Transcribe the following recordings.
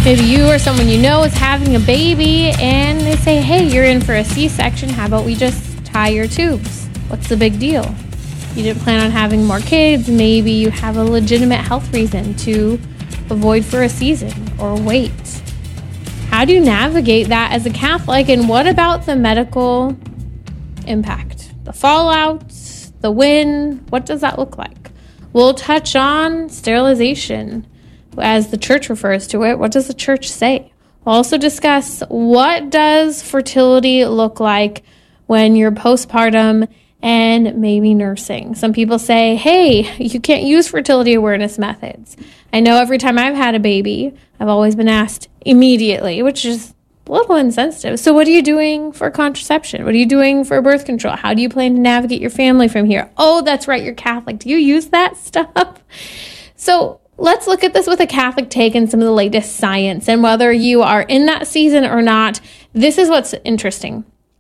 Maybe you or someone you know is having a baby and they say, hey, you're in for a C-section. How about we just tie your tubes? What's the big deal? You didn't plan on having more kids. Maybe you have a legitimate health reason to avoid for a season or wait. How do you navigate that as a Catholic? And what about the medical impact? The fallout, the win, what does that look like? We'll touch on sterilization as the church refers to it. What does the church say? We'll also discuss what does fertility look like when you're postpartum and maybe nursing. Some people say, hey, you can't use fertility awareness methods. I know every time I've had a baby, I've always been asked immediately, which is a little insensitive. So what are you doing for contraception? What are you doing for birth control? How do you plan to navigate your family from here? Oh, that's right, you're Catholic. Do you use that stuff? So let's look at this with a Catholic take and some of the latest science. And whether you are in that season or not, this is what's interesting.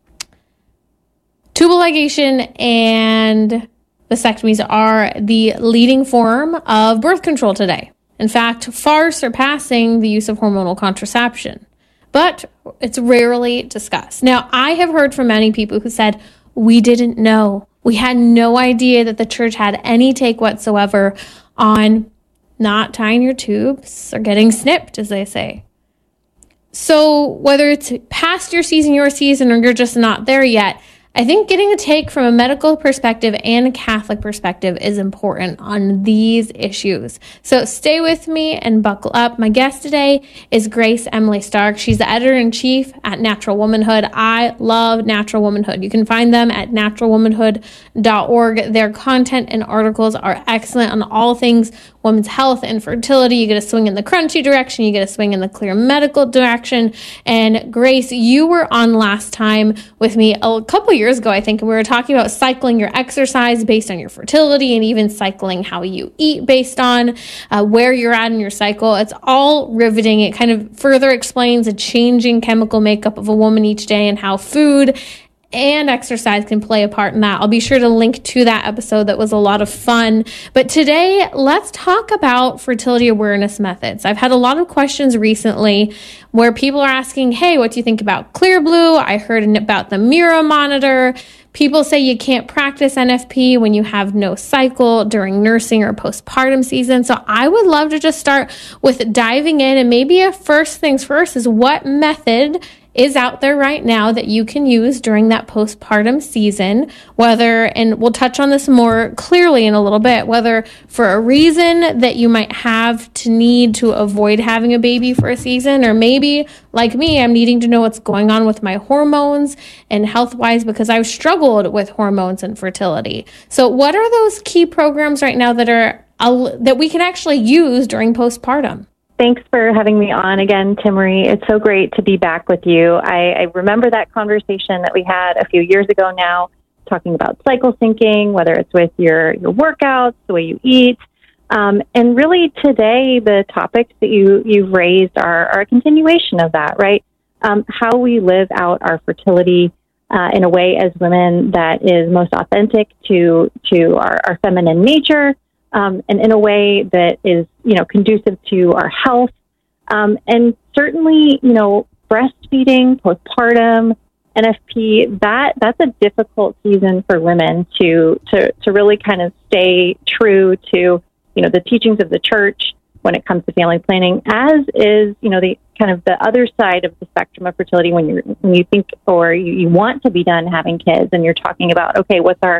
Tubal ligation and vasectomies are the leading form of birth control today. In fact, far surpassing the use of hormonal contraception. But it's rarely discussed. Now, I have heard from many people who said, we didn't know. We had no idea that the church had any take whatsoever on not tying your tubes or getting snipped, as they say. So whether it's past your season, or you're just not there yet, I think getting a take from a medical perspective and a Catholic perspective is important on these issues. So stay with me and buckle up. My guest today is Grace Emily Stark. She's the editor-in-chief at Natural Womanhood. I love Natural Womanhood. You can find them at naturalwomanhood.org. Their content and articles are excellent on all things women's health and fertility. You get a swing in the crunchy direction. You get a swing in the clear medical direction. And Grace, you were on last time with me a couple years ago, I think, and we were talking about cycling your exercise based on your fertility and even cycling how you eat based on where you're at in your cycle. It's all riveting. It kind of further explains the changing chemical makeup of a woman each day and how food and exercise can play a part in that. I'll be sure to link to that episode. That was a lot of fun. But today, let's talk about fertility awareness methods. I've had a lot of questions recently where people are asking, hey, what do you think about Clearblue? I heard about the Mira monitor. People say you can't practice NFP when you have no cycle during nursing or postpartum season. So I would love to just start with diving in, and maybe a first things first is what method is out there right now that you can use during that postpartum season, and we'll touch on this more clearly in a little bit, whether for a reason that you might have to need to avoid having a baby for a season, or maybe like me, I'm needing to know what's going on with my hormones and health-wise because I've struggled with hormones and fertility. So what are those key programs right now that we can actually use during postpartum? Thanks for having me on again, Timmerie. It's so great to be back with you. I remember that conversation that we had a few years ago now, talking about cycle syncing, whether it's with your workouts, the way you eat. And really today, the topics that you've raised are a continuation of that, right? How we live out our fertility in a way as women that is most authentic to our feminine nature, and in a way that is, conducive to our health. And certainly, breastfeeding, postpartum, NFP, that's a difficult season for women to really kind of stay true to, the teachings of the church when it comes to family planning, as is, the kind of the other side of the spectrum of fertility when you think or you want to be done having kids and you're talking about, okay, what's our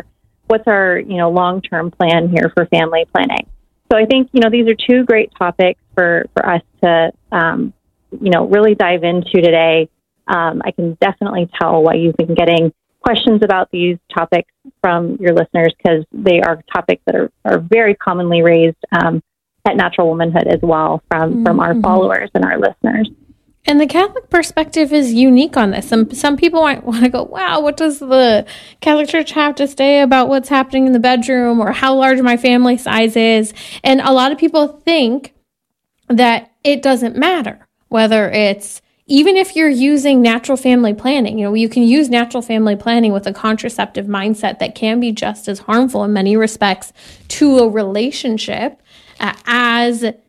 long-term plan here for family planning. So I think, these are two great topics for us to, really dive into today. I can definitely tell why you've been getting questions about these topics from your listeners, because they are topics that are very commonly raised at Natural Womanhood as well from our followers and our listeners. And the Catholic perspective is unique on this. Some people might want to go, wow, what does the Catholic Church have to say about what's happening in the bedroom or how large my family size is? And a lot of people think that it doesn't matter whether it's, even if you're using natural family planning, you can use natural family planning with a contraceptive mindset that can be just as harmful in many respects to a relationship as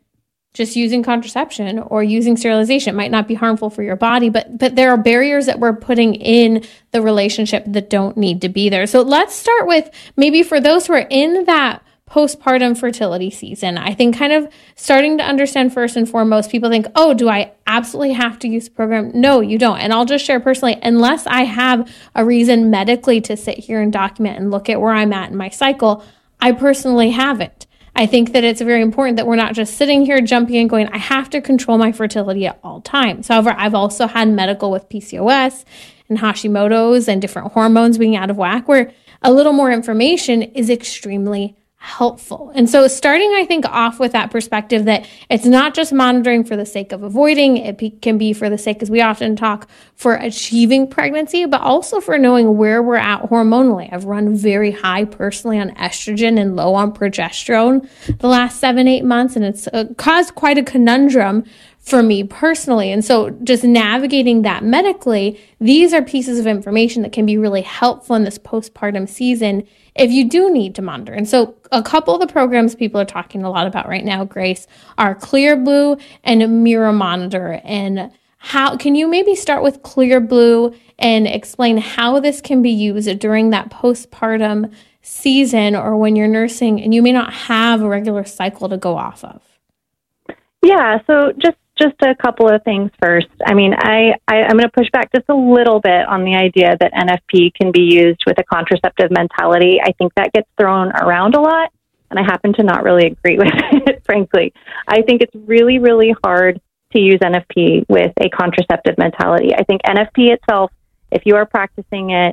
just using contraception or using sterilization. It might not be harmful for your body, but there are barriers that we're putting in the relationship that don't need to be there. So let's start with maybe for those who are in that postpartum fertility season. I think kind of starting to understand first and foremost, people think, oh, do I absolutely have to use the program? No, you don't. And I'll just share personally, unless I have a reason medically to sit here and document and look at where I'm at in my cycle, I personally haven't. I think that it's very important that we're not just sitting here jumping and going, I have to control my fertility at all times. However, I've also had medical with PCOS and Hashimoto's and different hormones being out of whack, where a little more information is extremely helpful. And so starting, I think, off with that perspective that it's not just monitoring for the sake of avoiding, it can be for the sake, as we often talk, for achieving pregnancy, but also for knowing where we're at hormonally. I've run very high personally on estrogen and low on progesterone the last 7-8 months, and it's caused quite a conundrum for me personally. And so just navigating that medically, these are pieces of information that can be really helpful in this postpartum season if you do need to monitor. And so a couple of the programs people are talking a lot about right now, Grace, are Clearblue and Mirror Monitor. And how can you maybe start with Clearblue and explain how this can be used during that postpartum season or when you're nursing and you may not have a regular cycle to go off of? Yeah, so just a couple of things first. I mean, I'm going to push back just a little bit on the idea that NFP can be used with a contraceptive mentality. I think that gets thrown around a lot, and I happen to not really agree with it, frankly. I think it's really, really hard to use NFP with a contraceptive mentality. I think NFP itself, if you are practicing it,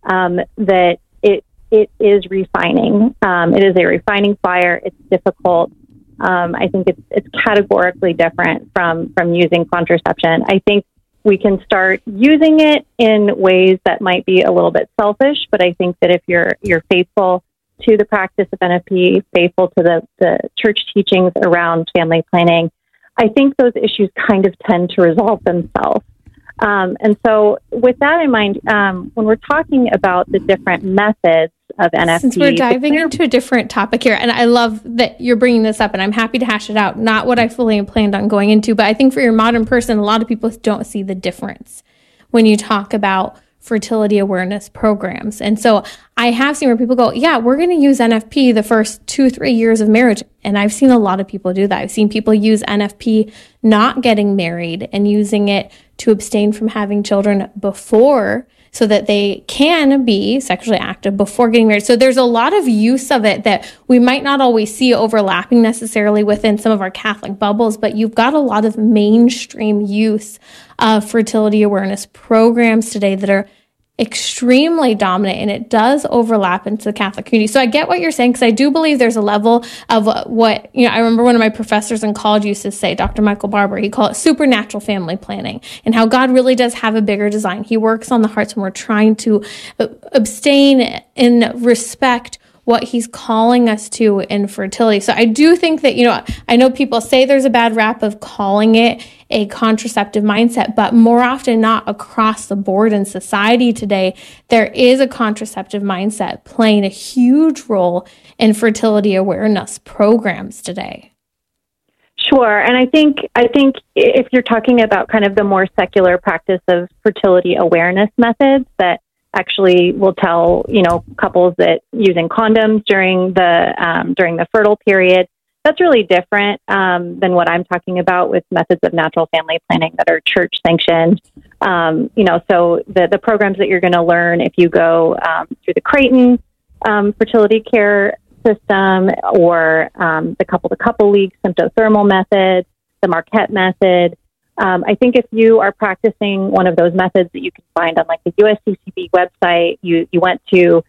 that it is refining. It is a refining fire. It's difficult. I think it's categorically different from using contraception. I think we can start using it in ways that might be a little bit selfish, but I think that if you're faithful to the practice of NFP, faithful to the church teachings around family planning, I think those issues kind of tend to resolve themselves. And so with that in mind, when we're talking about the different methods of NFP. Since we're diving into a different topic here, and I love that you're bringing this up, and I'm happy to hash it out, not what I fully planned on going into, but I think for your modern person, a lot of people don't see the difference when you talk about fertility awareness programs. And so I have seen where people go, yeah, we're going to use NFP the first 2-3 years of marriage. And I've seen a lot of people do that. I've seen people use NFP not getting married and using it to abstain from having children before, so that they can be sexually active before getting married. So there's a lot of use of it that we might not always see overlapping necessarily within some of our Catholic bubbles, but you've got a lot of mainstream use of fertility awareness programs today that are extremely dominant, and it does overlap into the Catholic community. So I get what you're saying, because I do believe there's a level of what, I remember one of my professors in college used to say, Dr. Michael Barber, he called it supernatural family planning, and how God really does have a bigger design. He works on the hearts when we're trying to abstain and respect what he's calling us to in fertility. So I do think that, I know people say there's a bad rap of calling it a contraceptive mindset, but more often not across the board in society today, there is a contraceptive mindset playing a huge role in fertility awareness programs today. Sure. And I think if you're talking about kind of the more secular practice of fertility awareness methods that actually will tell, couples that using condoms during the fertile period, that's really different than what I'm talking about with methods of natural family planning that are church sanctioned. So the programs that you're going to learn if you go through the Creighton fertility care system or the couple-to-couple league symptothermal method, the Marquette method. I think if you are practicing one of those methods that you can find on like the USCCB website, you went to,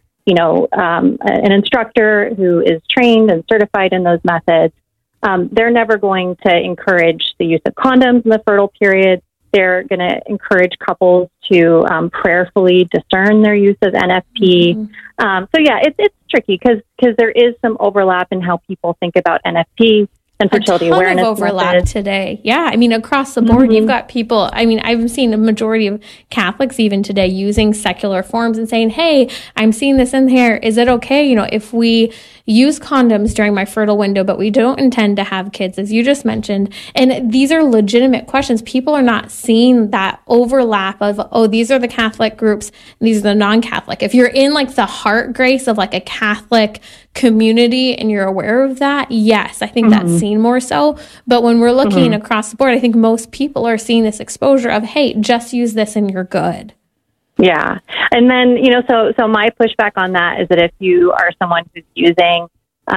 an instructor who is trained and certified in those methods, they're never going to encourage the use of condoms in the fertile period. They're going to encourage couples to prayerfully discern their use of NFP. Mm-hmm. So yeah, it's tricky because there is some overlap in how people think about NFP and fertility awareness. Of overlap methods today. Yeah. Across the board, you've got people, I've seen a majority of Catholics even today using secular forms and saying, hey, I'm seeing this in here. Is it okay? If we use condoms during my fertile window, but we don't intend to have kids, as you just mentioned. And these are legitimate questions. People are not seeing that overlap of, oh, these are the Catholic groups, these are the non-Catholic. If you're in like the heart grace of like a Catholic community and you're aware of that, yes, I think that's seen more so. But when we're looking across the board, I think most people are seeing this exposure of, hey, just use this and you're good. Yeah. And then, so my pushback on that is that if you are someone who's using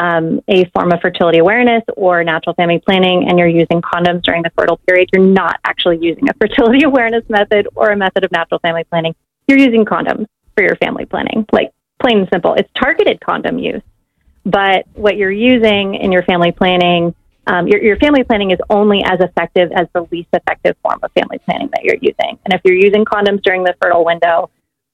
a form of fertility awareness or natural family planning and you're using condoms during the fertile period, you're not actually using a fertility awareness method or a method of natural family planning. You're using condoms for your family planning, like plain and simple. It's targeted condom use. But what you're using in your family planning, your family planning is only as effective as the least effective form of family planning that you're using. And if you're using condoms during the fertile window,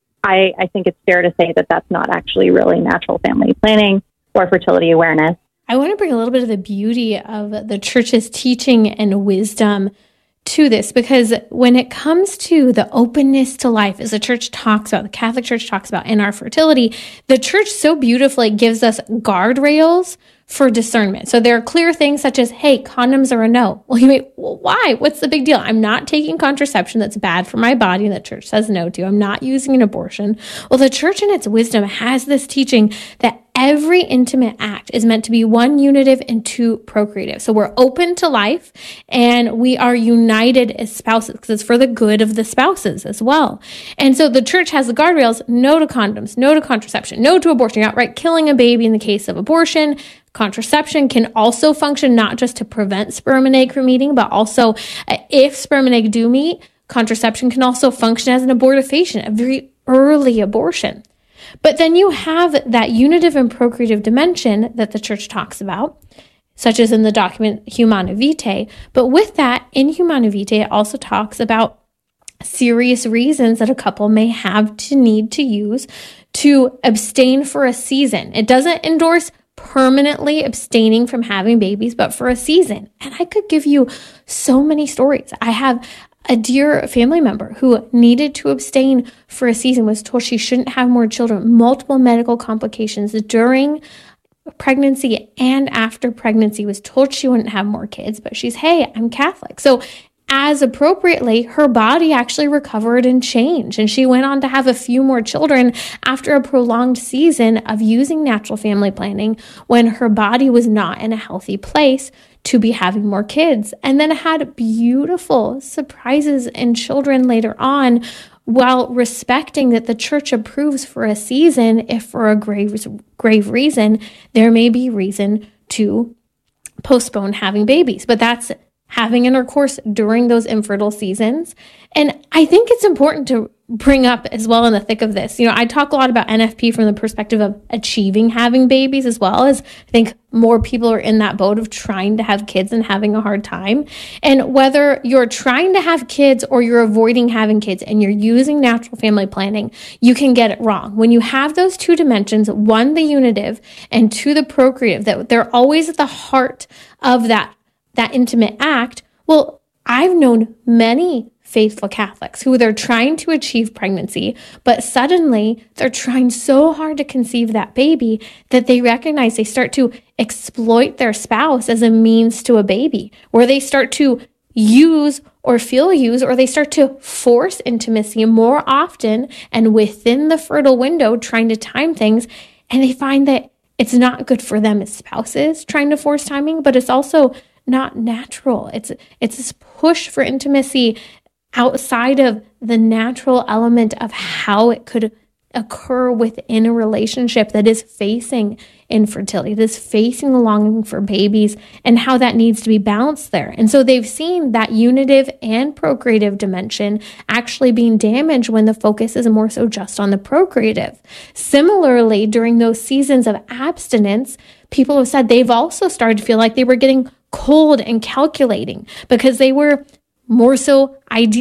I think it's fair to say that that's not actually really natural family planning or fertility awareness. I want to bring a little bit of the beauty of the church's teaching and wisdom to this, because when it comes to the openness to life, as the church talks about, the Catholic Church talks about in our fertility, the church so beautifully gives us guardrails for discernment. So there are clear things such as, hey, condoms are a no. Well, you may, well, why? What's the big deal? I'm not taking contraception that's bad for my body and the church says no to. I'm not using an abortion. Well, the church in its wisdom has this teaching that every intimate act is meant to be one unitive and two procreative. So we're open to life and we are united as spouses because it's for the good of the spouses as well. And so the church has the guardrails: no to condoms, no to contraception, no to abortion, outright killing a baby in the case of abortion. Contraception can also function not just to prevent sperm and egg from meeting, but also if sperm and egg do meet, contraception can also function as an abortifacient, a very early abortion. But then you have that unitive and procreative dimension that the church talks about, such as in the document Humanae Vitae. But with that, in Humanae Vitae, it also talks about serious reasons that a couple may have to need to use to abstain for a season. It doesn't endorse permanently abstaining from having babies, but for a season. And I could give you so many stories. I have a dear family member who needed to abstain for a season, was told she shouldn't have more children, multiple medical complications during pregnancy and after pregnancy, was told she wouldn't have more kids, but she's, hey, I'm Catholic. So as appropriately, her body actually recovered and changed. And she went on to have a few more children after a prolonged season of using natural family planning when her body was not in a healthy place to be having more kids. And then had beautiful surprises in children later on, while respecting that the church approves for a season if for a grave reason, there may be reason to postpone having babies. But that's having intercourse during those infertile seasons. And I think it's important to bring up as well in the thick of this. I talk a lot about NFP from the perspective of achieving having babies, as well as I think more people are in that boat of trying to have kids and having a hard time. And whether you're trying to have kids or you're avoiding having kids and you're using natural family planning, you can get it wrong. When you have those two dimensions, one, the unitive, and two, the procreative, that they're always at the heart of that intimate act. Well, I've known many faithful Catholics who they're trying to achieve pregnancy, but suddenly they're trying so hard to conceive that baby that they recognize they start to exploit their spouse as a means to a baby, where they start to use or feel used, or they start to force intimacy more often and within the fertile window, trying to time things. And they find that it's not good for them as spouses trying to force timing, but it's also not natural. It's this push for intimacy outside of the natural element of how it could occur within a relationship that is facing infertility, that is facing the longing for babies, and how that needs to be balanced there. And so they've seen that unitive and procreative dimension actually being damaged when the focus is more so just on the procreative. Similarly, during those seasons of abstinence, people have said they've also started to feel like they were getting cold and calculating because they were more so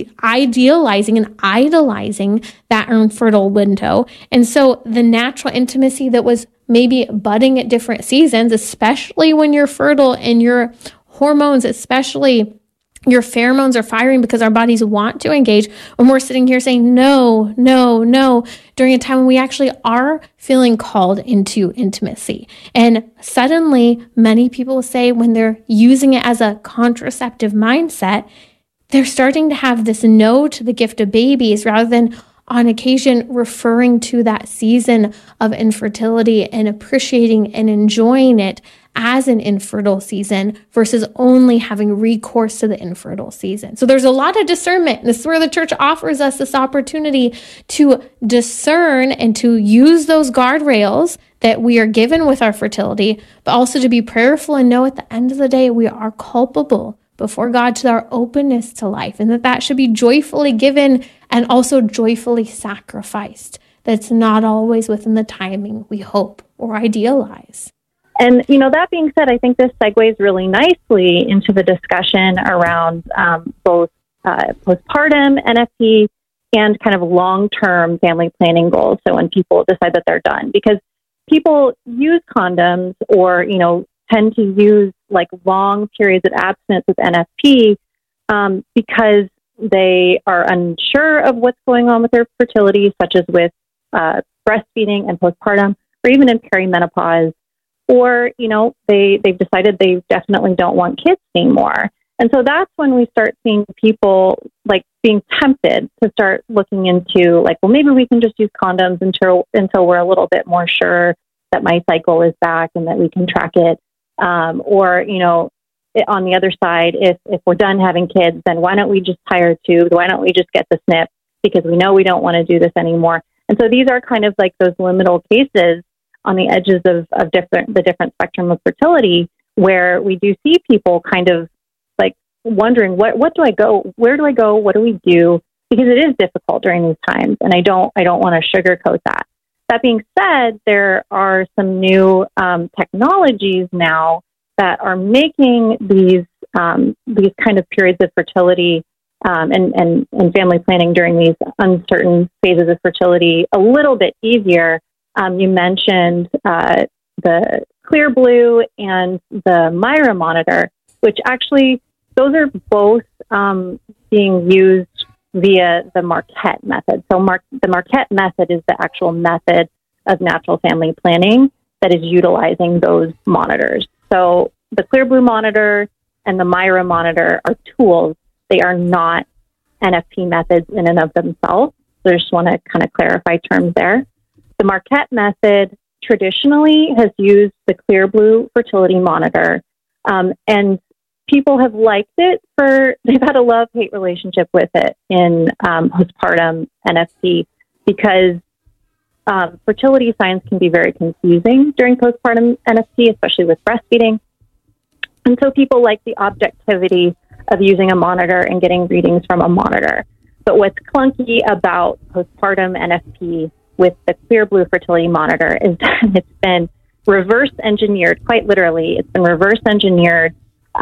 idealizing and idolizing that infertile window. And so the natural intimacy that was maybe budding at different seasons, especially when you're fertile and your hormones, especially Your pheromones are firing because our bodies want to engage, when we're sitting here saying no, no, no, during a time when we actually are feeling called into intimacy. And suddenly, many people say when they're using it as a contraceptive mindset, they're starting to have this no to the gift of babies rather than on occasion referring to that season of infertility and appreciating and enjoying it as an infertile season versus only having recourse to the infertile season. So there's a lot of discernment. This is where the church offers us this opportunity to discern and to use those guardrails that we are given with our fertility, but also to be prayerful and know at the end of the day, we are culpable before God to our openness to life, and that should be joyfully given and also joyfully sacrificed. That's not always within the timing we hope or idealize. And, that being said, I think this segues really nicely into the discussion around both postpartum NFP and kind of long-term family planning goals. So when people decide that they're done, because people use condoms or, tend to use like long periods of abstinence with NFP because they are unsure of what's going on with their fertility, such as with breastfeeding and postpartum, or even in perimenopause. Or, they've decided they definitely don't want kids anymore. And so that's when we start seeing people like being tempted to start looking into like, well, maybe we can just use condoms until we're a little bit more sure that my cycle is back and that we can track it. Or, on the other side, if we're done having kids, then why don't we just tie our tubes? Why don't we just get the snip? Because we know we don't want to do this anymore. And so these are kind of like those liminal cases on the edges of the different spectrum of fertility, where we do see people kind of like wondering, what do I go? Where do I go? What do we do? Because it is difficult during these times, and I don't want to sugarcoat that. That being said, there are some new technologies now that are making these kind of periods of fertility and family planning during these uncertain phases of fertility a little bit easier. You mentioned the Clearblue and the Myra monitor, which actually those are both being used via the Marquette method. So the Marquette method is the actual method of natural family planning that is utilizing those monitors. So the Clearblue monitor and the Myra monitor are tools. They are not NFP methods in and of themselves. So I just want to kind of clarify terms there. The Marquette method traditionally has used the Clearblue fertility monitor, and people have liked it they've had a love-hate relationship with it in postpartum NFP because fertility signs can be very confusing during postpartum NFP, especially with breastfeeding. And so people like the objectivity of using a monitor and getting readings from a monitor. But what's clunky about postpartum NFP with the Clearblue fertility monitor is that it's been reverse engineered, quite literally. It's been reverse engineered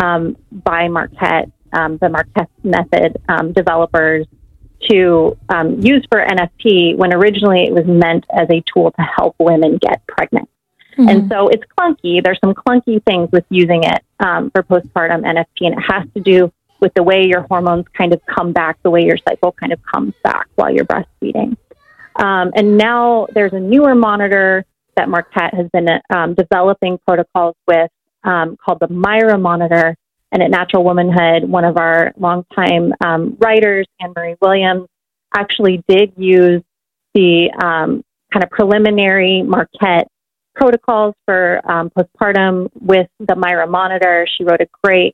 by Marquette, the Marquette method developers to use for NFP when originally it was meant as a tool to help women get pregnant. Mm-hmm. And so it's clunky. There's some clunky things with using it for postpartum NFP, and it has to do with the way your hormones kind of come back, the way your cycle kind of comes back while you're breastfeeding. And now there's a newer monitor that Marquette has been developing protocols with called the Myra monitor. And at Natural Womanhood, one of our longtime writers, Anne-Marie Williams, actually did use the kind of preliminary Marquette protocols for postpartum with the Myra monitor. She wrote a great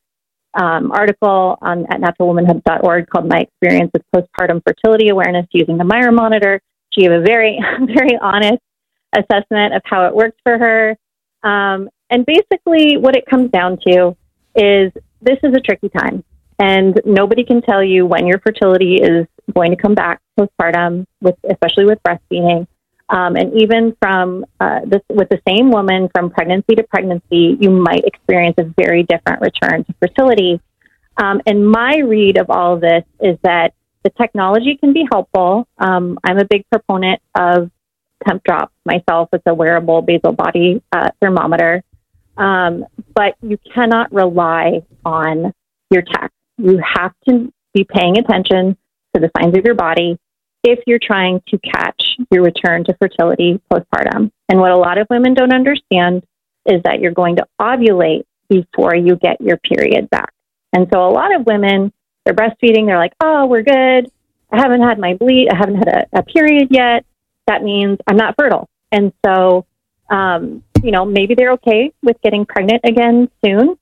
article at naturalwomanhood.org called My Experience with Postpartum Fertility Awareness Using the Myra Monitor. She gave a very, very honest assessment of how it worked for her. And basically what it comes down to is this is a tricky time, and nobody can tell you when your fertility is going to come back postpartum, especially with breastfeeding. And even from with the same woman from pregnancy to pregnancy, you might experience a very different return to fertility. And my read of all of this is that the technology can be helpful. I'm a big proponent of Temp Drops myself. It's a wearable basal body thermometer. But you cannot rely on your tech. you have to be paying attention to the signs of your body if you're trying to catch your return to fertility postpartum. And what a lot of women don't understand is that you're going to ovulate before you get your period back. And so a lot of women, they're breastfeeding, they're like, oh, we're good. I haven't had my bleed. I haven't had a period yet. That means I'm not fertile. And so, maybe they're okay with getting pregnant again soon.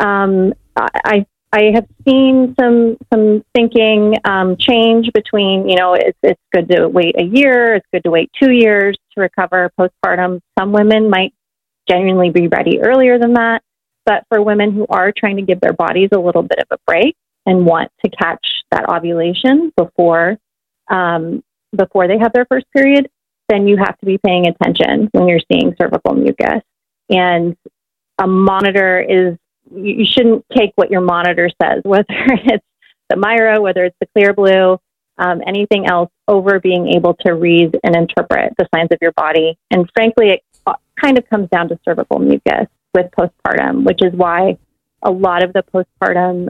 I have seen some thinking change between, it's good to wait a year, it's good to wait 2 years to recover postpartum. Some women might genuinely be ready earlier than that. But for women who are trying to give their bodies a little bit of a break and want to catch that ovulation before they have their first period, then you have to be paying attention when you're seeing cervical mucus. And a monitor is, you shouldn't take what your monitor says, whether it's the Myra, whether it's the Clearblue, anything else, over being able to read and interpret the signs of your body. And frankly, it kind of comes down to cervical mucus with postpartum, which is why a lot of the postpartum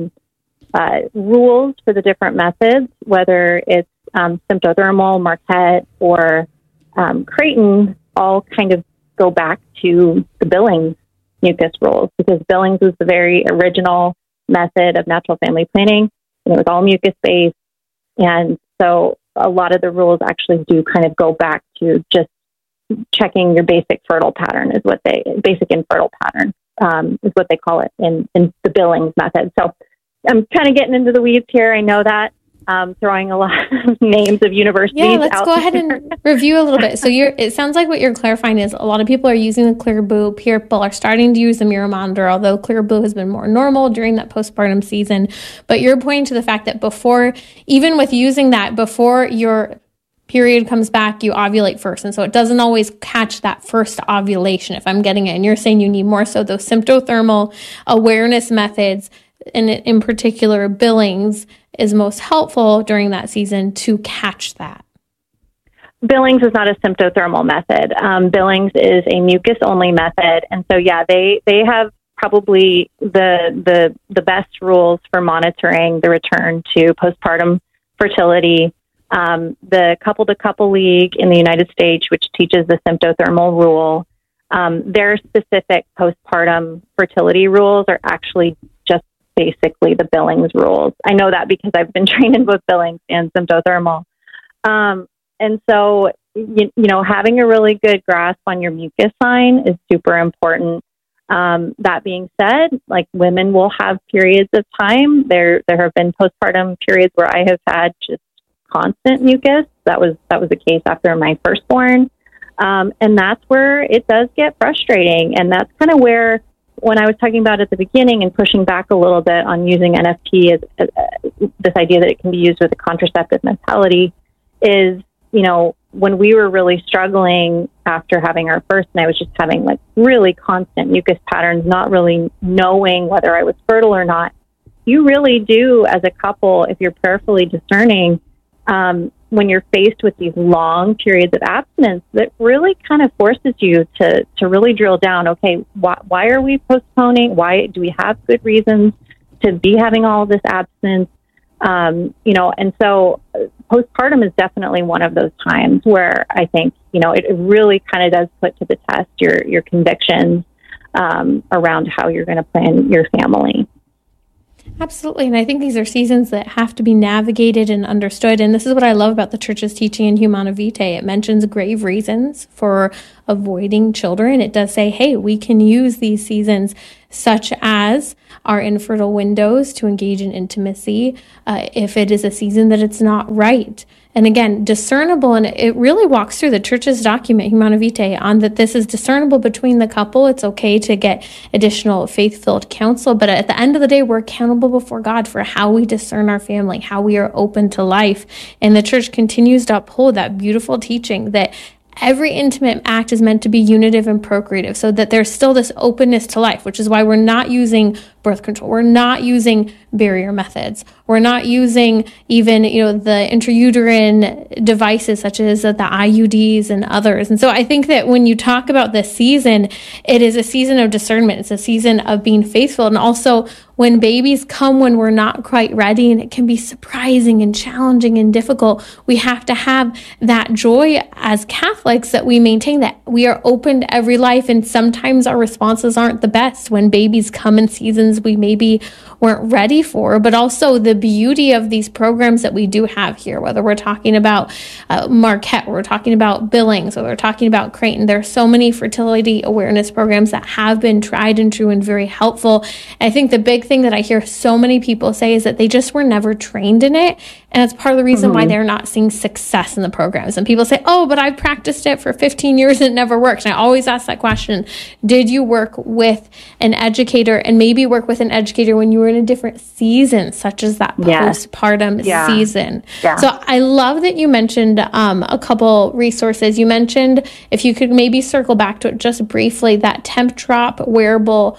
rules for the different methods, whether it's symptothermal, Marquette, or Creighton, all kind of go back to the Billings mucus rules, because Billings was the very original method of natural family planning, and it was all mucus-based. And so a lot of the rules actually do kind of go back to just checking your basic fertile pattern basic infertile pattern is what they call it in the Billings method. So I'm kind of getting into the weeds here. I know that. Throwing a lot of names of universities out. Yeah, let's go ahead and review a little bit. So it sounds like what you're clarifying is a lot of people are using the Clearblue. People are starting to use the Myra monitor, although Clearblue has been more normal during that postpartum season. But you're pointing to the fact that even with using that, before your period comes back, you ovulate first. And so it doesn't always catch that first ovulation, if I'm getting it. And you're saying you need more so those symptothermal awareness methods, and in particular, Billings is most helpful during that season to catch that. Billings is not a symptothermal method. Billings is a mucus-only method. And so, they have probably the best rules for monitoring the return to postpartum fertility. The Couple-to-Couple League in the United States, which teaches the symptothermal rule, their specific postpartum fertility rules are actually just basically the Billings rules. I know that because I've been trained in both Billings and symptothermal. And so, having a really good grasp on your mucus sign is super important. That being said, like, women will have periods of time. There have been postpartum periods where I have had just constant mucus. That was the case after my firstborn. And that's where it does get frustrating. And that's kind of where, when I was talking about at the beginning and pushing back a little bit on using NFP as this idea that it can be used with a contraceptive mentality, is, when we were really struggling after having our first, and I was just having like really constant mucus patterns, not really knowing whether I was fertile or not, you really do, as a couple, if you're prayerfully discerning, when you're faced with these long periods of abstinence, that really kind of forces you to really drill down. Okay, why are we postponing? Why do we have good reasons to be having all of this abstinence? And so postpartum is definitely one of those times where I think, it really kind of does put to the test your convictions around how you're going to plan your family. Absolutely. And I think these are seasons that have to be navigated and understood. And this is what I love about the church's teaching in Humana Vitae. It mentions grave reasons for avoiding children. It does say, hey, we can use these seasons, such as our infertile windows, to engage in intimacy if it is a season that it's not right. And again, discernible, and it really walks through the church's document, Humana Vitae, on that this is discernible between the couple. It's okay to get additional faith-filled counsel, but at the end of the day, we're accountable before God for how we discern our family, how we are open to life. And the church continues to uphold that beautiful teaching that every intimate act is meant to be unitive and procreative, so that there's still this openness to life, which is why we're not using birth control. We're not using barrier methods. We're not using even, the intrauterine devices such as the IUDs and others. And so I think that when you talk about this season, it is a season of discernment. It's a season of being faithful. And also when babies come when we're not quite ready, and it can be surprising and challenging and difficult, we have to have that joy as Catholics that we maintain that we are open to every life. And sometimes our responses aren't the best when babies come in seasons we maybe weren't ready for, but also the beauty of these programs that we do have here, whether we're talking about Marquette, we're talking about Billings, or we're talking about Creighton. There are so many fertility awareness programs that have been tried and true and very helpful. I think the big thing that I hear so many people say is that they just were never trained in it. And it's part of the reason why they're not seeing success in the programs. And people say, oh, but I've practiced it for 15 years and it never worked. And I always ask that question. Did you work with an educator, and maybe work with an educator when you were in a different season, such as that postpartum season? Yeah. So I love that you mentioned a couple resources. You mentioned, if you could maybe circle back to it just briefly, that Tempdrop wearable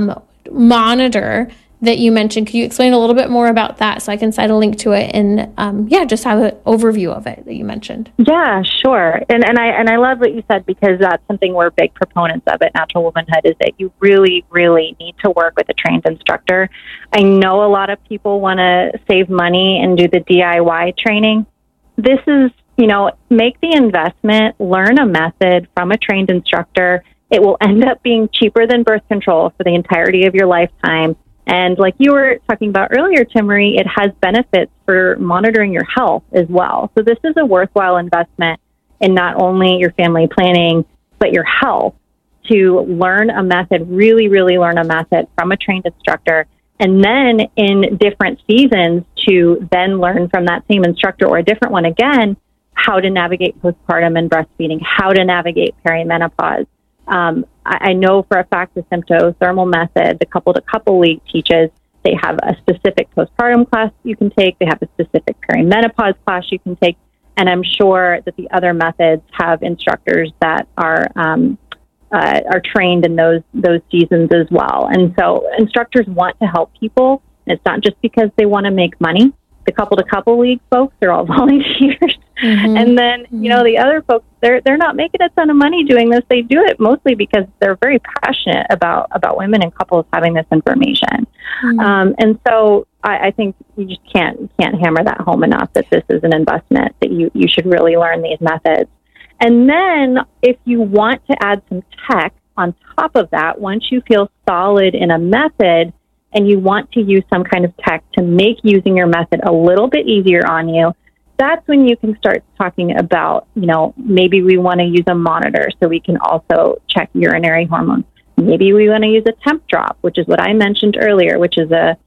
monitor that you mentioned. Could you explain a little bit more about that so I can cite a link to it and just have an overview of it that you mentioned? Yeah, sure. And I love what you said, because that's something we're big proponents of at Natural Womanhood, is that you really, really need to work with a trained instructor. I know a lot of people want to save money and do the DIY training. This is, make the investment, learn a method from a trained instructor. It will end up being cheaper than birth control for the entirety of your lifetime. And like you were talking about earlier, Timmerie, it has benefits for monitoring your health as well. So this is a worthwhile investment in not only your family planning, but your health, to learn a method, really, really learn a method from a trained instructor. And then in different seasons to then learn from that same instructor, or a different one again, how to navigate postpartum and breastfeeding, how to navigate perimenopause. I know for a fact the Symptothermal method, the couple-to-couple league teaches, they have a specific postpartum class you can take. They have a specific perimenopause class you can take. And I'm sure that the other methods have instructors that are trained in those seasons as well. And so instructors want to help people. It's not just because they want to make money. The couple-to-couple league folks, they're all volunteers. And then, the other folks, they're not making a ton of money doing this. They do it mostly because they're very passionate about women and couples having this information. And so I think you just can't hammer that home enough, that this is an investment, that you should really learn these methods. And then if you want to add some tech on top of that, once you feel solid in a method and you want to use some kind of tech to make using your method a little bit easier on you, that's when you can start talking about, maybe we want to use a monitor so we can also check urinary hormones. Maybe we want to use a Tempdrop, which is what I mentioned earlier, which is a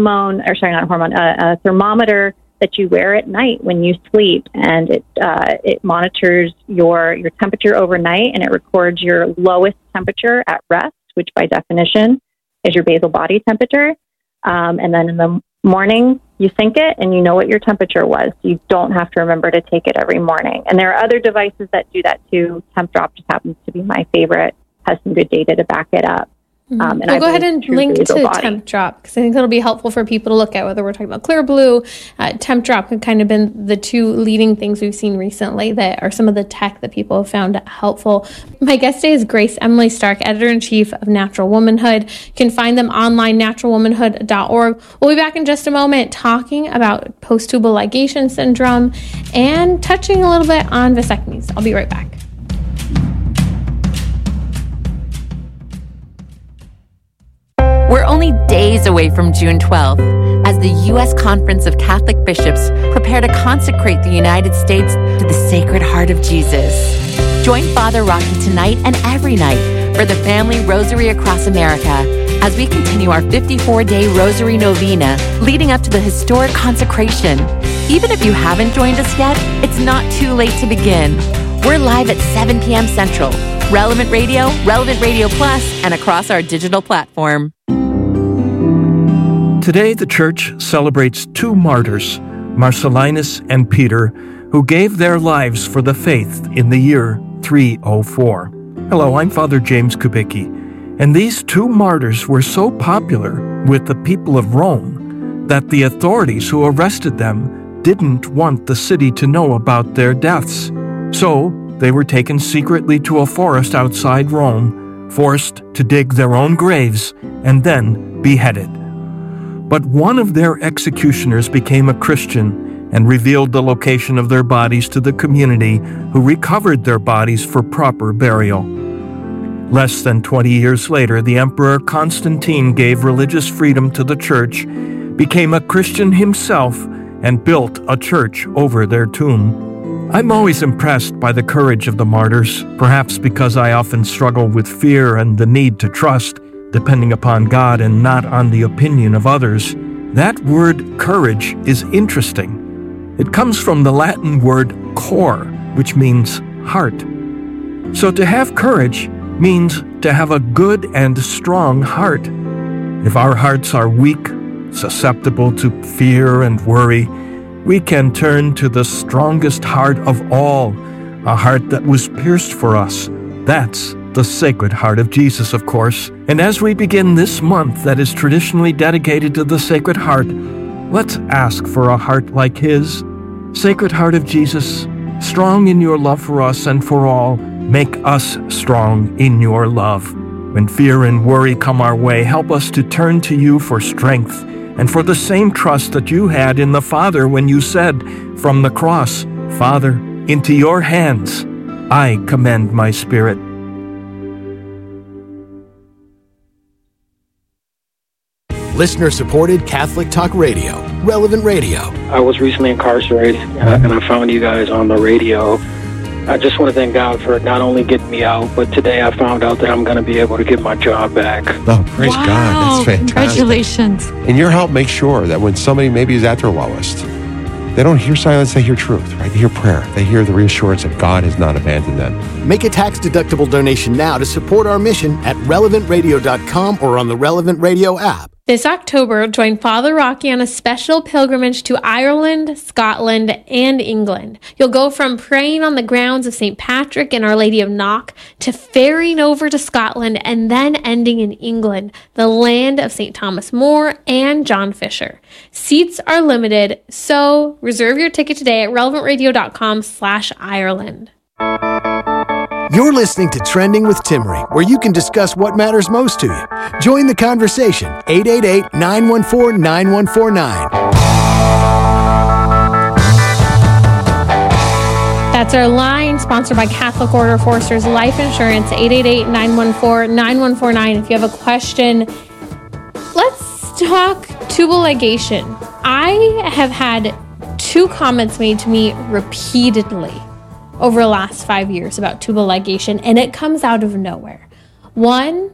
thermometer that you wear at night when you sleep, and it monitors your temperature overnight, and it records your lowest temperature at rest, which by definition is your basal body temperature. And then in the morning, you sync it and you know what your temperature was. You don't have to remember to take it every morning. And there are other devices that do that too. Tempdrop just happens to be my favorite, has some good data to back it up. And we'll go ahead and link to Tempdrop, because I think that'll be helpful for people to look at, whether we're talking about Clearblue. Tempdrop have kind of been the two leading things we've seen recently that are some of the tech that people have found helpful. My guest today is Grace Emily Stark, Editor-in-Chief of Natural Womanhood. You can find them online, naturalwomanhood.org. We'll be back in just a moment talking about post-tubal ligation syndrome and touching a little bit on vasectomies. I'll be right back. We're only days away from June 12th, as the U.S. Conference of Catholic Bishops prepare to consecrate the United States to the Sacred Heart of Jesus. Join Father Rocky tonight and every night for the Family Rosary Across America as we continue our 54-day Rosary Novena leading up to the historic consecration. Even if you haven't joined us yet, it's not too late to begin. We're live at 7 p.m. Central, Relevant Radio, Relevant Radio Plus, and across our digital platform. Today, the Church celebrates two martyrs, Marcellinus and Peter, who gave their lives for the faith in the year 304. Hello, I'm Father James Kubicki, and these two martyrs were so popular with the people of Rome that the authorities who arrested them didn't want the city to know about their deaths. So they were taken secretly to a forest outside Rome, forced to dig their own graves, and then beheaded. But one of their executioners became a Christian and revealed the location of their bodies to the community, who recovered their bodies for proper burial. Less than 20 years later, the Emperor Constantine gave religious freedom to the church, became a Christian himself, and built a church over their tomb. I'm always impressed by the courage of the martyrs, perhaps because I often struggle with fear and the need to trust, depending upon God and not on the opinion of others. That word courage is interesting. It comes from the Latin word cor, which means heart. So to have courage means to have a good and strong heart. If our hearts are weak, susceptible to fear and worry, we can turn to the strongest heart of all, a heart that was pierced for us. That's the Sacred Heart of Jesus, of course. And as we begin this month that is traditionally dedicated to the Sacred Heart, let's ask for a heart like His. Sacred Heart of Jesus, strong in your love for us and for all, make us strong in your love. When fear and worry come our way, help us to turn to you for strength and for the same trust that you had in the Father when you said from the cross, Father, into your hands I commend my spirit. Listener-supported Catholic Talk Radio, Relevant Radio. I was recently incarcerated, and I found you guys on the radio. I just want to thank God for not only getting me out, but today I found out that I'm going to be able to get my job back. Oh, praise God. That's fantastic. Congratulations. And your help makes sure that when somebody maybe is at their lowest, they don't hear silence, they hear truth, right? They hear prayer. They hear the reassurance that God has not abandoned them. Make a tax-deductible donation now to support our mission at relevantradio.com or on the Relevant Radio app. This October, join Father Rocky on a special pilgrimage to Ireland, Scotland, and England. You'll go from praying on the grounds of St. Patrick and Our Lady of Knock to ferrying over to Scotland and then ending in England, the land of St. Thomas More and John Fisher. Seats are limited, so reserve your ticket today at relevantradio.com/Ireland. You're listening to Trending with Timmerie, where you can discuss what matters most to you. Join the conversation, 888-914-9149. That's our line, sponsored by Catholic Order Forsters Life Insurance, 888-914-9149. If you have a question, let's talk tubal ligation. I have had 2 comments made to me repeatedly over the last 5 years about tubal ligation, and it comes out of nowhere. One,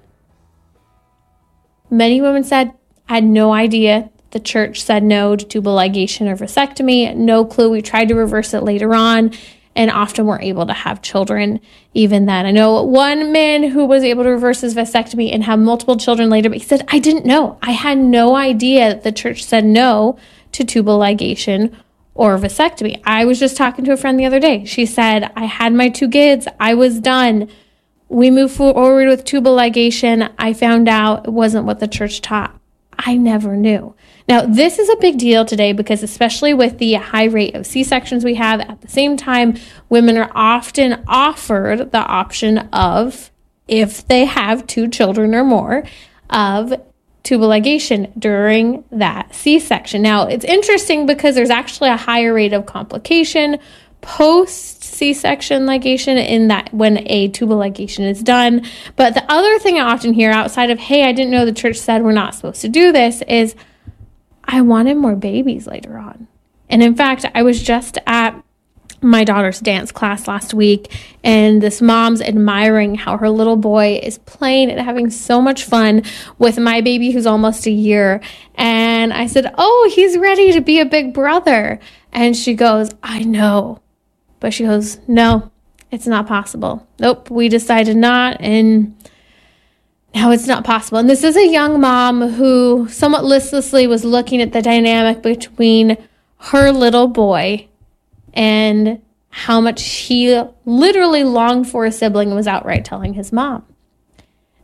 many women said, I had no idea the church said no to tubal ligation or vasectomy. No clue. We tried to reverse it later on, and often were able to have children even then. I know one man who was able to reverse his vasectomy and have multiple children later, but he said, I didn't know. I had no idea that the church said no to tubal ligation or vasectomy. I was just talking to a friend the other day. She said, I had my 2 kids. I was done. We moved forward with tubal ligation. I found out it wasn't what the church taught. I never knew. Now, this is a big deal today because especially with the high rate of C-sections we have, at the same time, women are often offered the option of, if they have 2 children or more, of tubal ligation during that C-section. Now, it's interesting because there's actually a higher rate of complication post C-section ligation in that when a tubal ligation is done. But the other thing I often hear outside of, hey, I didn't know the church said we're not supposed to do this, is I wanted more babies later on. And in fact, I was just at my daughter's dance class last week, and this mom's admiring how her little boy is playing and having so much fun with my baby who's almost a year. And I said, oh, he's ready to be a big brother. And she goes, I know. But she goes, no, it's not possible. Nope, we decided not, and now it's not possible. And this is a young mom who somewhat listlessly was looking at the dynamic between her little boy and how much he literally longed for a sibling and was outright telling his mom.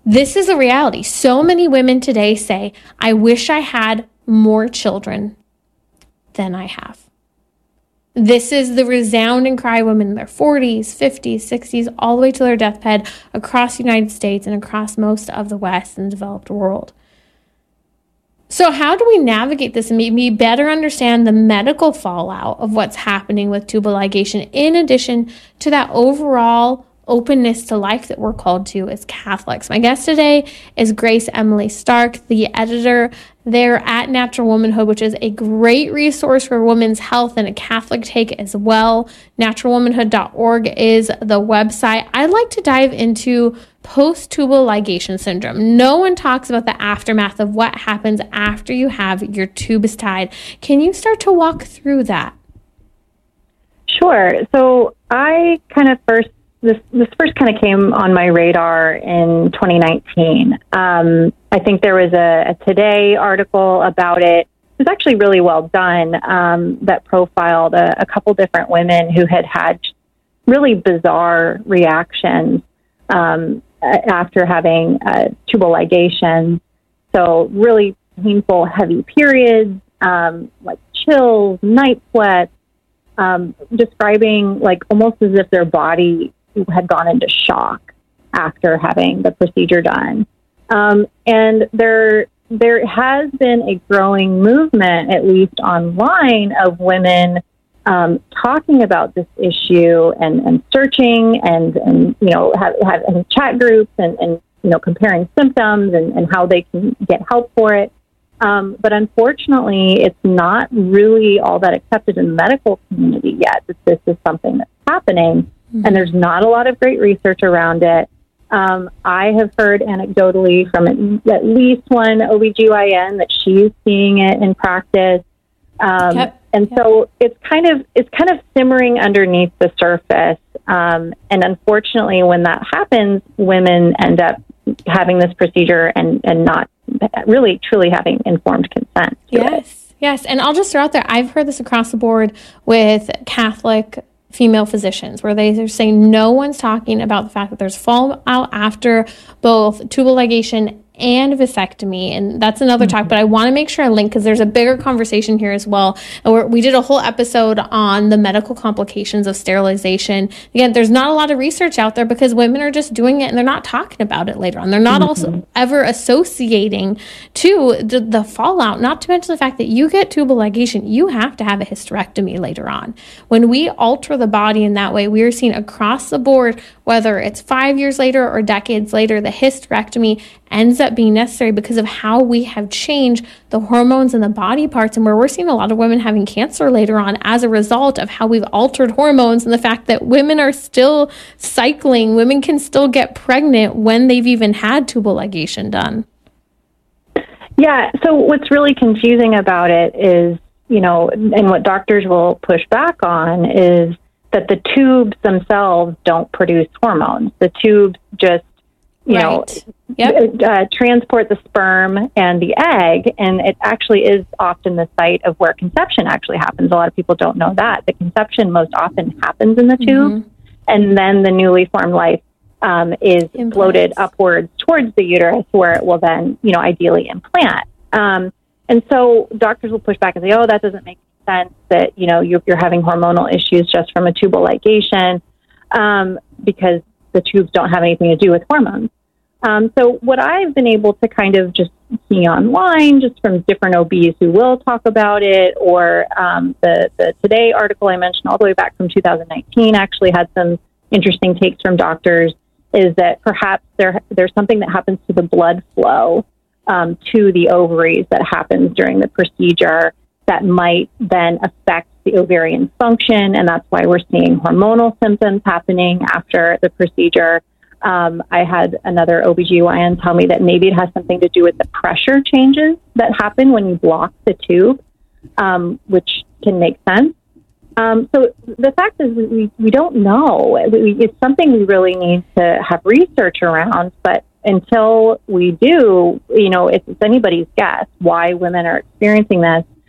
This is a reality. So many women today say, I wish I had more children than I have. This is the resounding cry of women in their 40s, 50s, 60s, all the way to their deathbed across the United States and across most of the West and developed world. So how do we navigate this and maybe better understand the medical fallout of what's happening with tubal ligation, in addition to that overall openness to life that we're called to as Catholics? My guest today is Grace Emily Stark, the editor there at Natural Womanhood, which is a great resource for women's health and a Catholic take as well. Naturalwomanhood.org is the website. I'd like to dive into post-tubal ligation syndrome. No one talks about the aftermath of what happens after you have your tubes tied. Can you start to walk through that? Sure. So I kind of this first kind of came on my radar in 2019. I think there was a Today article about it. It was actually really well done, that profiled a couple different women who had really bizarre reactions after having tubal ligation. So really painful, heavy periods, like chills, night sweats, describing like almost as if their body had gone into shock after having the procedure done. And there has been a growing movement, at least online, of women talking about this issue and searching and having chat groups and comparing symptoms and how they can get help for it. But unfortunately, it's not really all that accepted in the medical community yet that this is something that's happening. Mm-hmm. And there's not a lot of great research around it. I have heard anecdotally from at least one OBGYN that she's seeing it in practice. So it's kind of simmering underneath the surface. And unfortunately, when that happens, women end up having this procedure and not really truly having informed consent to it. Yes. And I'll just throw out there, I've heard this across the board with Catholic female physicians, where they're saying no one's talking about the fact that there's fallout after both tubal ligation and vasectomy, and that's another talk, but I want to make sure I link because there's a bigger conversation here as well. And we did a whole episode on the medical complications of sterilization. Again, there's not a lot of research out there because women are just doing it and they're not talking about it later on. They're not also ever associating to the fallout, not to mention the fact that you get tubal ligation, you have to have a hysterectomy later on. When we alter the body in that way, we are seeing across the board, whether it's 5 years later or decades later, the hysterectomy ends up being necessary because of how we have changed the hormones and the body parts, and where we're seeing a lot of women having cancer later on as a result of how we've altered hormones and the fact that women are still cycling. Women can still get pregnant when they've even had tubal ligation done. Yeah, so what's really confusing about it is, and what doctors will push back on is that the tubes themselves don't produce hormones. The tubes just transport the sperm and the egg, and it actually is often the site of where conception actually happens. A lot of people don't know that. The conception most often happens in the tube, and then the newly formed life is floated upwards towards the uterus, where it will then, ideally implant. And so doctors will push back and say, oh, that doesn't make sense that, you're having hormonal issues just from a tubal ligation, because the tubes don't have anything to do with hormones. So what I've been able to kind of just see online, just from different OBs who will talk about it, or the Today article I mentioned all the way back from 2019 actually had some interesting takes from doctors, is that perhaps there's something that happens to the blood flow to the ovaries that happens during the procedure that might then affect the ovarian function, and that's why we're seeing hormonal symptoms happening after the procedure. I had another OBGYN tell me that maybe it has something to do with the pressure changes that happen when you block the tube, which can make sense. So the fact is we don't know. It's something we really need to have research around, but until we do, it's anybody's guess why women are experiencing this.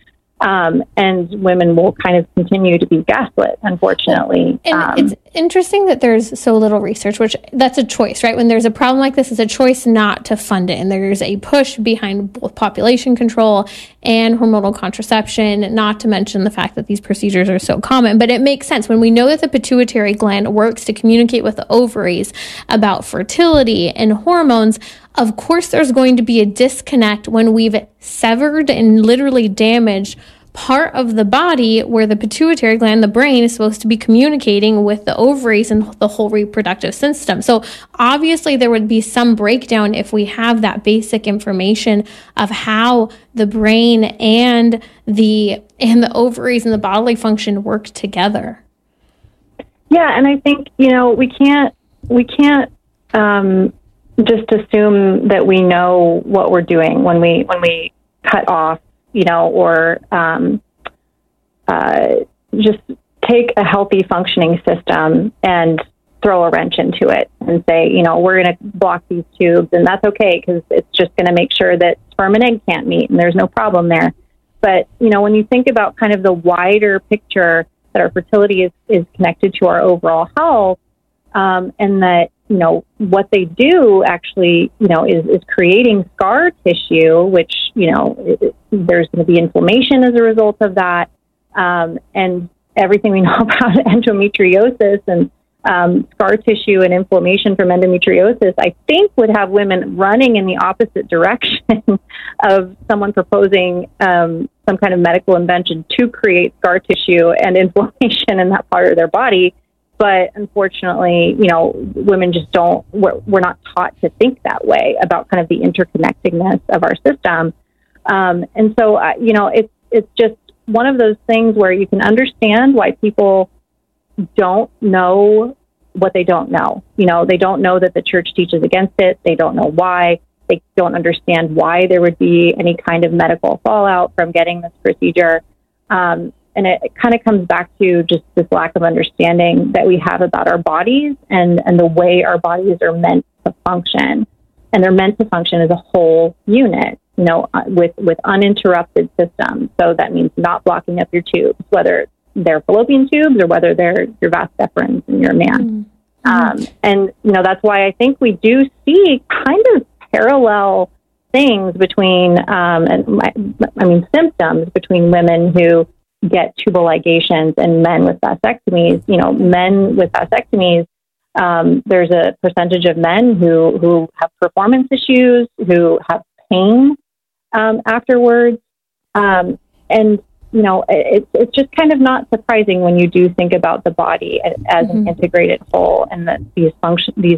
And women will kind of continue to be gaslit, unfortunately. And it's interesting that there's so little research, which that's a choice, right? When there's a problem like this, it's a choice not to fund it. And there's a push behind both population control and hormonal contraception, not to mention the fact that these procedures are so common. But it makes sense when we know that the pituitary gland works to communicate with the ovaries about fertility and hormones. Of course, there's going to be a disconnect when we've severed and literally damaged part of the body where the pituitary gland, the brain, is supposed to be communicating with the ovaries and the whole reproductive system. So obviously there would be some breakdown if we have that basic information of how the brain and the ovaries and the bodily function work together. Yeah, and I think, we can't just assume that we know what we're doing when we cut off, or just take a healthy functioning system and throw a wrench into it and say, we're going to block these tubes, and that's okay because it's just going to make sure that sperm and egg can't meet and there's no problem there. But, when you think about kind of the wider picture that our fertility is connected to our overall health, and that, what they do actually, is creating scar tissue, which, there's going to be inflammation as a result of that. And everything we know about endometriosis and scar tissue and inflammation from endometriosis, I think would have women running in the opposite direction of someone proposing some kind of medical invention to create scar tissue and inflammation in that part of their body. But unfortunately, women just we're not taught to think that way about kind of the interconnectedness of our system. And so, it's just one of those things where you can understand why people don't know what they don't know. They don't know that the church teaches against it. They don't know why. They don't understand why there would be any kind of medical fallout from getting this procedure. And it kind of comes back to just this lack of understanding that we have about our bodies and the way our bodies are meant to function. And they're meant to function as a whole unit, with uninterrupted systems. So that means not blocking up your tubes, whether they're fallopian tubes or whether they're your vas deferens and you're a man. Mm-hmm. And, that's why I think we do see kind of parallel things between, symptoms between women who get tubal ligations and men with vasectomies. Men with vasectomies, there's a percentage of men who have performance issues, who have pain afterwards. And, it's just kind of not surprising when you do think about the body as an integrated whole, and that these functions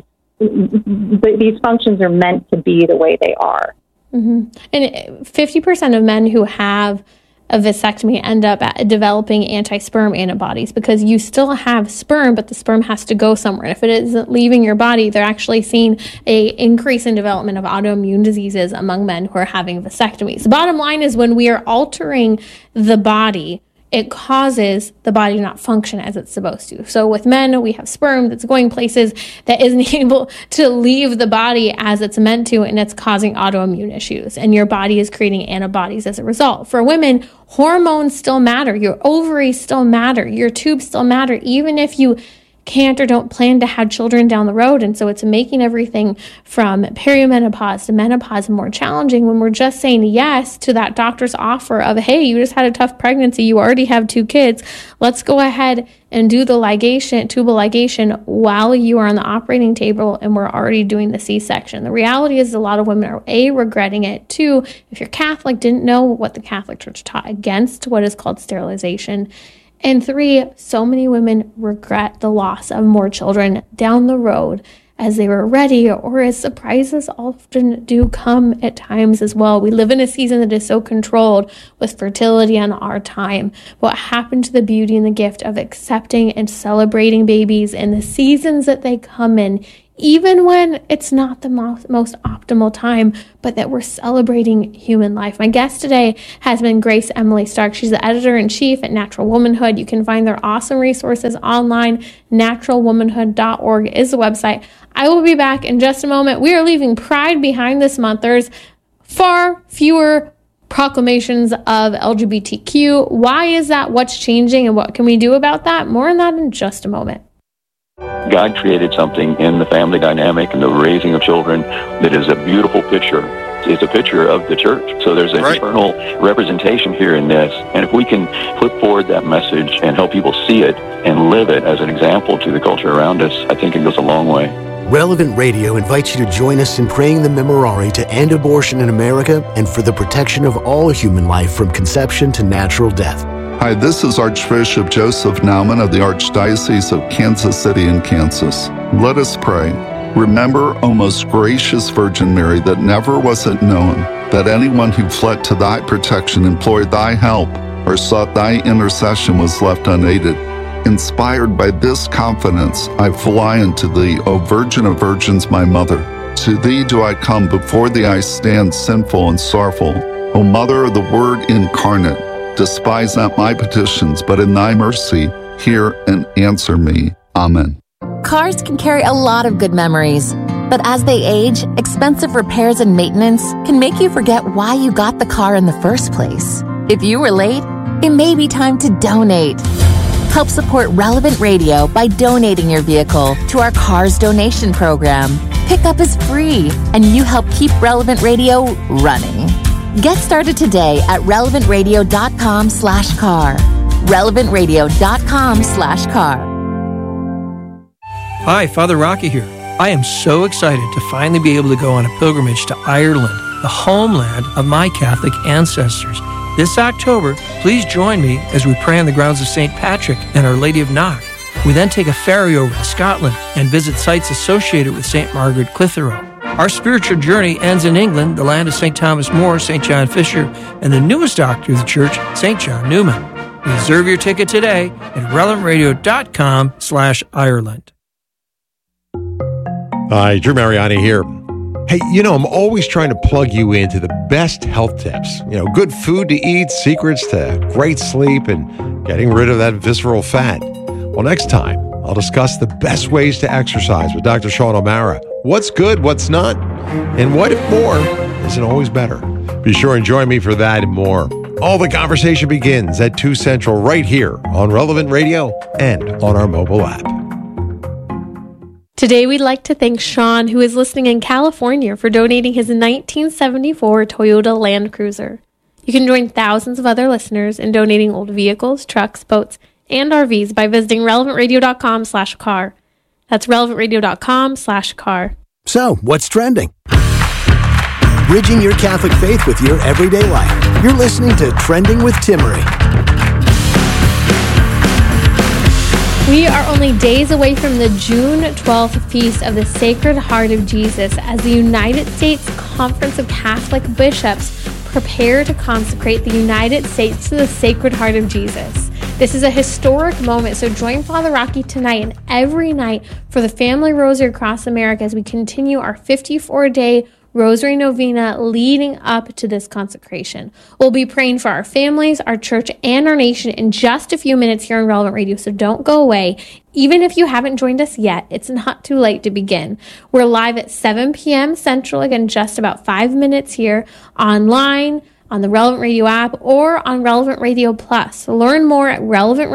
are meant to be the way they are. Mm-hmm. And 50% of men who have a vasectomy end up developing anti-sperm antibodies because you still have sperm, but the sperm has to go somewhere. And if it isn't leaving your body, they're actually seeing a increase in development of autoimmune diseases among men who are having vasectomies. The bottom line is when we are altering the body, it causes the body to not function as it's supposed to. So with men, we have sperm that's going places that isn't able to leave the body as it's meant to, and it's causing autoimmune issues. And your body is creating antibodies as a result. For women, hormones still matter. Your ovaries still matter. Your tubes still matter, even if you can't or don't plan to have children down the road. And so it's making everything from perimenopause to menopause more challenging when we're just saying yes to that doctor's offer of, hey, you just had a tough pregnancy, you already have 2 kids, let's go ahead and do the tubal ligation while you are on the operating table and we're already doing the C-section. The reality is a lot of women are regretting it. 2, if you're Catholic, didn't know what the Catholic Church taught against what is called sterilization. And 3, so many women regret the loss of more children down the road as they were ready, or as surprises often do come at times as well. We live in a season that is so controlled with fertility on our time. What happened to the beauty and the gift of accepting and celebrating babies and the seasons that they come in, even when it's not the most optimal time, but that we're celebrating human life. My guest today has been Grace Emily Stark. She's the editor-in-chief at Natural Womanhood. You can find their awesome resources online. naturalwomanhood.org is the website. I will be back in just a moment. We are leaving Pride behind this month. There's far fewer proclamations of LGBTQ. Why is that? What's changing? And what can we do about that? More on that in just a moment. God created something in the family dynamic and the raising of children that is a beautiful picture. It's a picture of the church. So there's an eternal representation here in this. And if we can put forward that message and help people see it and live it as an example to the culture around us, I think it goes a long way. Relevant Radio invites you to join us in praying the Memorare to end abortion in America and for the protection of all human life from conception to natural death. Hi, this is Archbishop Joseph Naumann of the Archdiocese of Kansas City in Kansas. Let us pray. Remember, O most gracious Virgin Mary, that never was it known that anyone who fled to thy protection, implored thy help, or sought thy intercession was left unaided. Inspired by this confidence, I fly unto thee, O Virgin of Virgins, my Mother. To thee do I come, before thee I stand sinful and sorrowful. O Mother of the Word incarnate, despise not my petitions, but in thy mercy hear and answer me. Amen. Cars can carry a lot of good memories, but as they age, expensive repairs and maintenance can make you forget why you got the car in the first place. If you were late, it may be time to donate. Help support Relevant Radio by donating your vehicle to our Cars donation program. Pickup is free, and you help keep Relevant Radio running. Get started today at relevantradio.com/car. relevantradio.com/car. Hi, Father Rocky here. I am so excited to finally be able to go on a pilgrimage to Ireland, the homeland of my Catholic ancestors. This October, please join me as we pray on the grounds of St. Patrick and Our Lady of Knock. We then take a ferry over to Scotland and visit sites associated with St. Margaret Clitheroe. Our spiritual journey ends in England, the land of St. Thomas More, St. John Fisher, and the newest doctor of the church, St. John Newman. Reserve your ticket today at relevantradio.com/Ireland. Hi, Drew Mariani here. Hey, I'm always trying to plug you into the best health tips. Good food to eat, secrets to great sleep, and getting rid of that visceral fat. Well, next time, I'll discuss the best ways to exercise with Dr. Sean O'Mara. What's good, what's not, and what if more isn't always better. Be sure and join me for that and more. All the conversation begins at 2 Central right here on Relevant Radio and on our mobile app. Today, we'd like to thank Sean, who is listening in California, for donating his 1974 Toyota Land Cruiser. You can join thousands of other listeners in donating old vehicles, trucks, boats, and RVs by visiting relevantradio.com/car. That's relevantradio.com/car. So, what's trending? Bridging your Catholic faith with your everyday life. You're listening to Trending with Timmery. We are only days away from the June 12th Feast of the Sacred Heart of Jesus as the United States Conference of Catholic Bishops prepare to consecrate the United States to the Sacred Heart of Jesus. This is a historic moment, so join Father Rocky tonight and every night for the Family Rosary across America as we continue our 54-day Rosary Novena leading up to this consecration. We'll be praying for our families, our church, and our nation in just a few minutes here on Relevant Radio, so don't go away. Even if you haven't joined us yet, it's not too late to begin. We're live at 7 p.m. Central, again, just about 5 minutes here, online, on the Relevant Radio app, or on Relevant Radio Plus. Learn more at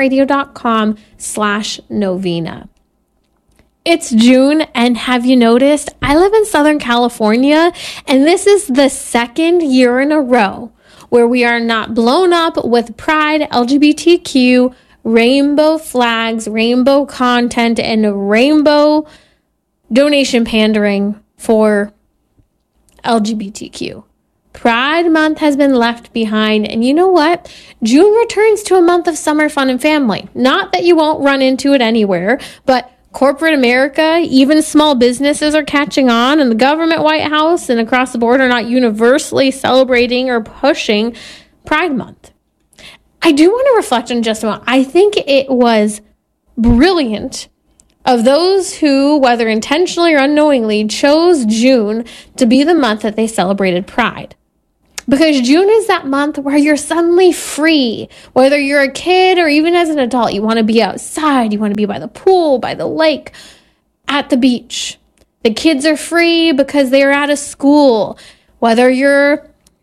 relevantradio.com/novena. It's June, and have you noticed? I live in Southern California, and this is the second year in a row where we are not blown up with pride, LGBTQ, rainbow flags, rainbow content, and rainbow donation pandering for LGBTQ. Pride Month has been left behind, and you know what? June returns to a month of summer fun and family. Not that you won't run into it anywhere, but corporate America, even small businesses are catching on, and the government, White House, and across the board are not universally celebrating or pushing Pride Month. I do want to reflect on just a moment. I think it was brilliant of those who, whether intentionally or unknowingly, chose June to be the month that they celebrated Pride. Because June is that month where you're suddenly free. Whether you're a kid or even as an adult, you want to be outside. You want to be by the pool, by the lake, at the beach. The kids are free because they are out of school. Whether you're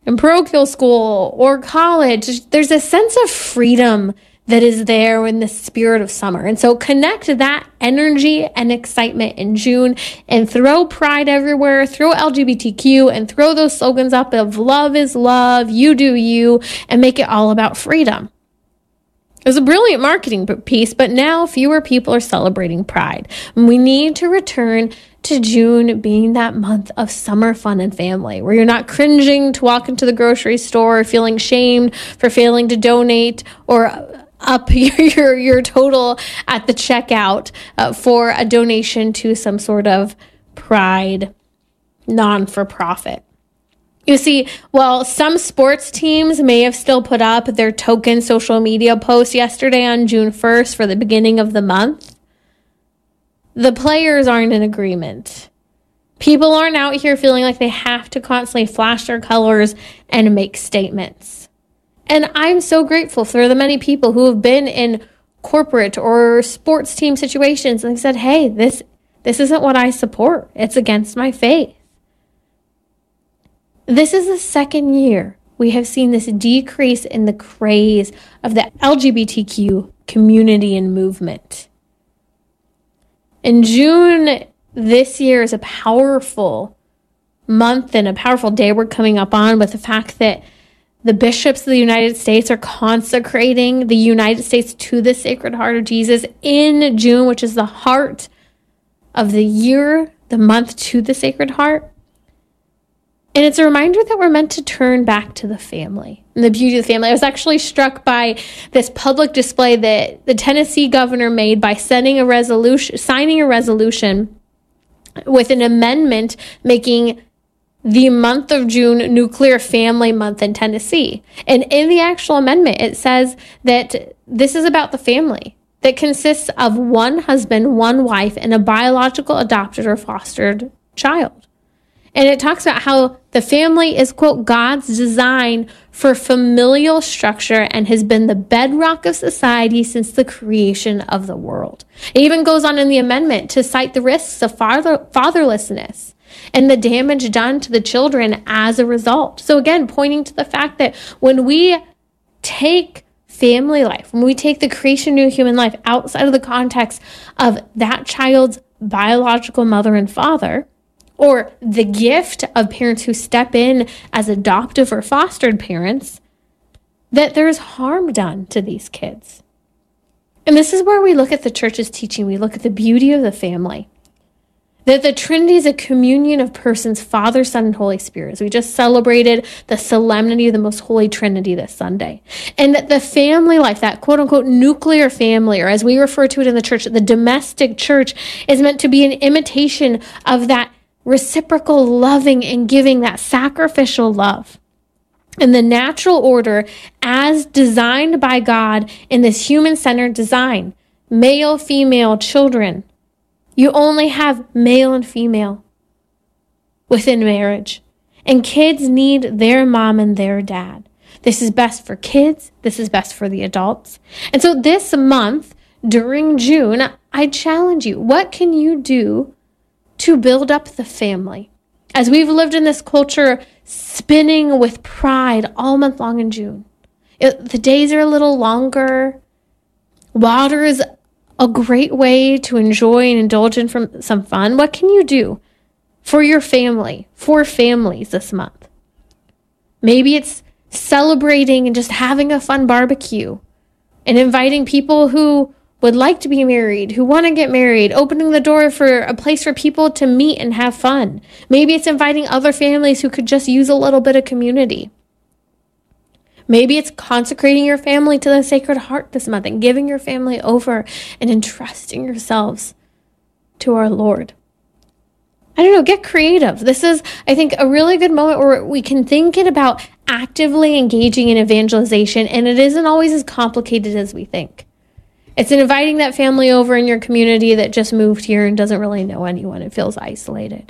in parochial school or college. There's a sense of freedom that is there in the spirit of summer. And so connect that energy and excitement in June and throw pride everywhere, throw LGBTQ, and throw those slogans up of love is love, you do you, and make it all about freedom. It was a brilliant marketing piece, but now fewer people are celebrating pride. And we need to return to June being that month of summer fun and family, where you're not cringing to walk into the grocery store, feeling shamed for failing to donate or up your total at the checkout for a donation to some sort of pride non-for-profit. You see, while some sports teams may have still put up their token social media posts yesterday on June 1st for the beginning of the month, the players aren't in agreement. People aren't out here feeling like they have to constantly flash their colors and make statements. And I'm so grateful for the many people who have been in corporate or sports team situations and said, hey, this isn't what I support. It's against my faith. This is the second year we have seen this decrease in the craze of the LGBTQ community and movement. In June this year is a powerful month and a powerful day we're coming up on with the fact that the bishops of the United States are consecrating the United States to the Sacred Heart of Jesus in June, which is the heart of the year, the month to the Sacred Heart. And it's a reminder that we're meant to turn back to the family and the beauty of the family. I was actually struck by this public display that the Tennessee governor made by signing a resolution with an amendment making the month of June Nuclear Family Month in Tennessee. And in the actual amendment, it says that this is about the family that consists of one husband, one wife, and a biological adopted or fostered child. And it talks about how the family is, quote, God's design for familial structure and has been the bedrock of society since the creation of the world. It even goes on in the amendment to cite the risks of fatherlessness and the damage done to the children as a result. So again, pointing to the fact that when we take family life, when we take the creation of new human life outside of the context of that child's biological mother and father, or the gift of parents who step in as adoptive or fostered parents, that there's harm done to these kids. And this is where we look at the church's teaching. We look at the beauty of the family. That the Trinity is a communion of persons, Father, Son, and Holy Spirit. As we just celebrated the solemnity of the Most Holy Trinity this Sunday. And that the family life, that quote-unquote nuclear family, or as we refer to it in the church, the domestic church, is meant to be an imitation of that reciprocal loving and giving, that sacrificial love. And the natural order as designed by God in this human-centered design, male, female, children. You only have male and female within marriage. And kids need their mom and their dad. This is best for kids. This is best for the adults. And so this month, during June, I challenge you. What can you do to build up the family? As we've lived in this culture spinning with pride all month long in June. The days are a little longer. Water is a great way to enjoy and indulge in some fun. What can you do for your family, for families this month? Maybe it's celebrating and just having a fun barbecue and inviting people who would like to be married, who want to get married, opening the door for a place for people to meet and have fun. Maybe it's inviting other families who could just use a little bit of community. Maybe it's consecrating your family to the Sacred Heart this month and giving your family over and entrusting yourselves to our Lord. I don't know, get creative. This is, I think, a really good moment where we can think about actively engaging in evangelization, and it isn't always as complicated as we think. It's inviting that family over in your community that just moved here and doesn't really know anyone and feels isolated.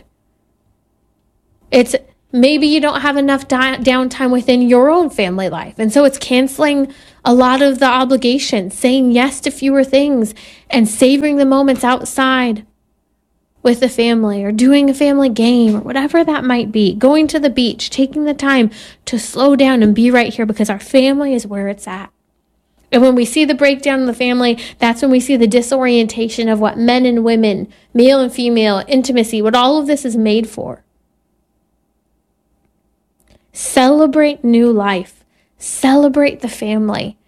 It's maybe you don't have enough downtime within your own family life. And so it's canceling a lot of the obligations, saying yes to fewer things, and savoring the moments outside with the family or doing a family game or whatever that might be, going to the beach, taking the time to slow down and be right here because our family is where it's at. And when we see the breakdown in the family, that's when we see the disorientation of what men and women, male and female, intimacy, what all of this is made for. Celebrate new life. Celebrate the family.